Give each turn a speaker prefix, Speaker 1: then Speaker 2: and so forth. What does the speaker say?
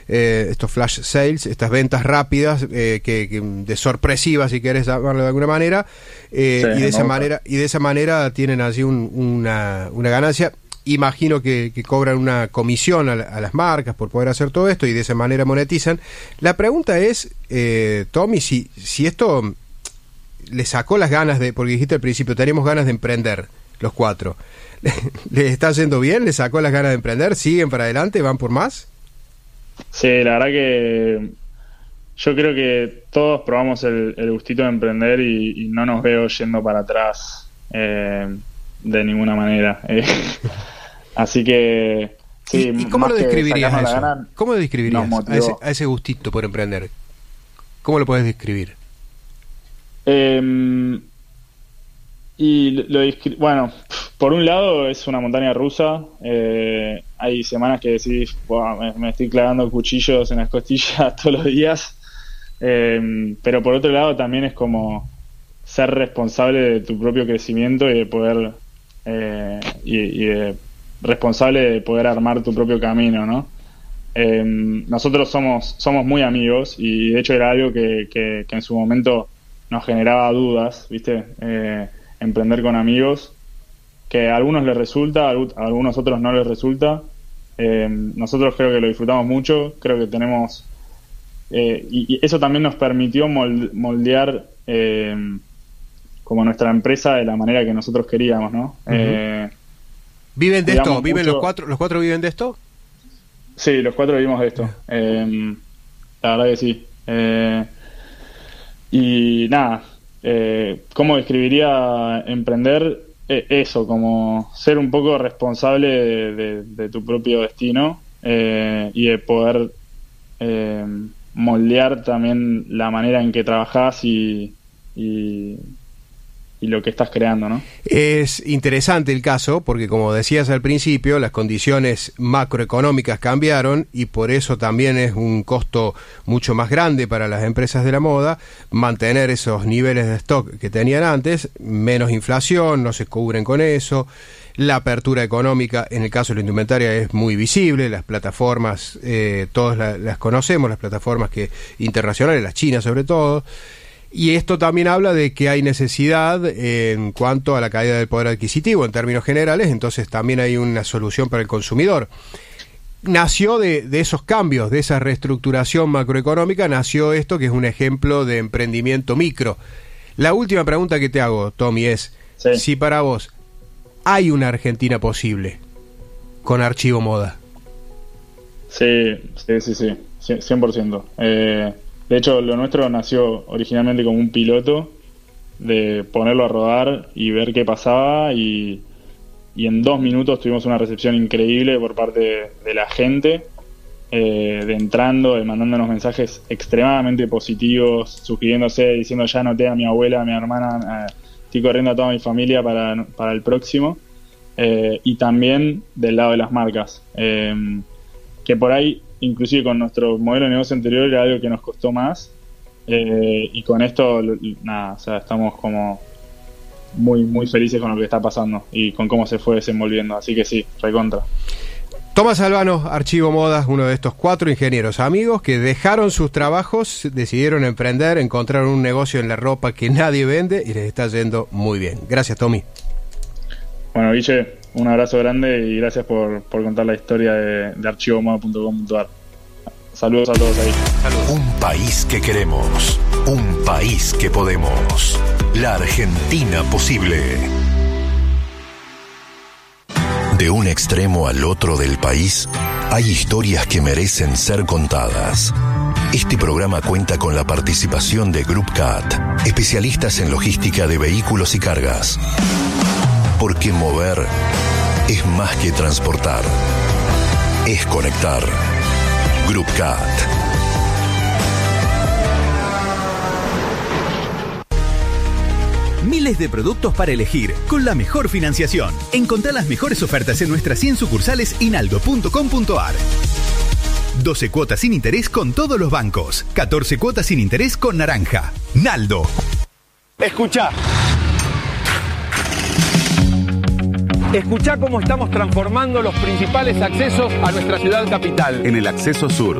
Speaker 1: estos flash sales, estas ventas rápidas, que de sorpresivas, si querés llamarlo de alguna manera, y de esa manera tienen así una ganancia. Imagino que cobran una comisión a las marcas por poder hacer todo esto y de esa manera monetizan. La pregunta es, Tommy, si esto le sacó las ganas porque dijiste al principio, teníamos ganas de emprender los 4. ¿Le está yendo bien? ¿Le sacó las ganas de emprender? ¿Siguen para adelante? ¿Van por más?
Speaker 2: Sí, la verdad que yo creo que todos probamos el gustito de emprender y no nos veo yendo para atrás de ninguna manera. Así que sí.
Speaker 1: ¿Y cómo lo describirías eso? ¿Cómo lo describirías a ese gustito por emprender? ¿Cómo lo puedes describir?
Speaker 2: Bueno, por un lado es una montaña rusa. Hay semanas que decís, me estoy clavando cuchillos en las costillas todos los días. Pero por otro lado también es como ser responsable de tu propio crecimiento y de poder responsable de poder armar tu propio camino, ¿no? Nosotros somos muy amigos y de hecho era algo que en su momento nos generaba dudas, ¿viste? Emprender con amigos, que a algunos les resulta, a algunos otros no les resulta. Nosotros creo que lo disfrutamos mucho, creo que tenemos y eso también nos permitió moldear como nuestra empresa de la manera que nosotros queríamos, ¿no?
Speaker 1: ¿Viven de esto? ¿Viven los cuatro viven de esto?
Speaker 2: Sí, los 4 vivimos de esto. La verdad que sí. Y nada, ¿cómo describiría emprender? Eso, como ser un poco responsable de tu propio destino y de poder moldear también la manera en que trabajás y lo que estás creando, ¿no?
Speaker 1: Es interesante el caso porque, como decías al principio, las condiciones macroeconómicas cambiaron y por eso también es un costo mucho más grande para las empresas de la moda mantener esos niveles de stock que tenían antes, menos inflación, no se cubren con eso. La apertura económica, en el caso de la indumentaria, es muy visible. Las plataformas, todas las conocemos, las plataformas internacionales, las chinas sobre todo. Y esto también habla de que hay necesidad en cuanto a la caída del poder adquisitivo en términos generales, entonces también hay una solución para el consumidor. Nació de esos cambios, de esa reestructuración macroeconómica, nació esto que es un ejemplo de emprendimiento micro. La última pregunta que te hago, Tommy, es si para vos hay una Argentina posible con Archivo Moda.
Speaker 2: Sí, 100%. De hecho, lo nuestro nació originalmente como un piloto de ponerlo a rodar y ver qué pasaba y en 2 minutos tuvimos una recepción increíble por parte de la gente, de mandándonos mensajes extremadamente positivos, suscribiéndose, diciendo ya anoté a mi abuela, a mi hermana, estoy corriendo a toda mi familia para el próximo, y también del lado de las marcas, que por ahí inclusive con nuestro modelo de negocio anterior era algo que nos costó más, y con esto nada, o sea, estamos como muy muy felices con lo que está pasando y con cómo se fue desenvolviendo, así que sí, recontra.
Speaker 1: Tomás Albano, Archivo Moda, uno de estos 4 ingenieros amigos que dejaron sus trabajos, decidieron emprender, encontraron un negocio en la ropa que nadie vende y les está yendo muy bien. Gracias, Tommy.
Speaker 2: Bueno, Guille, un abrazo grande y gracias por contar la historia de archivomoda.com.ar. Saludos a todos ahí.
Speaker 3: Saludos. Un país que queremos, un país que podemos. La Argentina posible. De un extremo al otro del país, hay historias que merecen ser contadas. Este programa cuenta con la participación de Group CAT, especialistas en logística de vehículos y cargas. Porque mover es más que transportar, es conectar. Group CAT.
Speaker 4: Miles de productos para elegir, con la mejor financiación. Encontrá las mejores ofertas en nuestras 100 sucursales y naldo.com.ar. 12 cuotas sin interés con todos los bancos. 14 cuotas sin interés con Naranja. Naldo.
Speaker 5: Escuchá cómo estamos transformando los principales accesos a nuestra ciudad capital.
Speaker 6: En el acceso sur